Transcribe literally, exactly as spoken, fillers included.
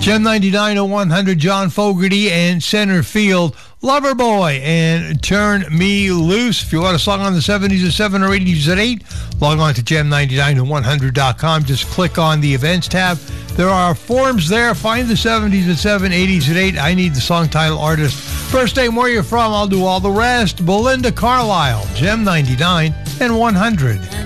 Gem ninety-nine to one hundred, John Fogerty and Center Field, Loverboy and Turn Me Loose. If you want a song on the seventies at seven or eighties at eight, log on to gem ninety-nine to one hundred dot com. Just click on the events tab. There are forms there. Find the seventies at seven, eighties at eight. I need the song title, artist, first name, where you're from. I'll do all the rest. Belinda Carlisle, Gem ninety-nine and one hundred.